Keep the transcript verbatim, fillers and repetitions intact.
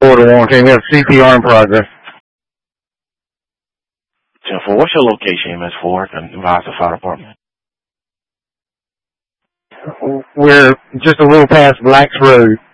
Order warranty. We have C P R in progress. ten four, what's your location, M S four, the Nevada Fire Department? We're just a little past Blacks Road.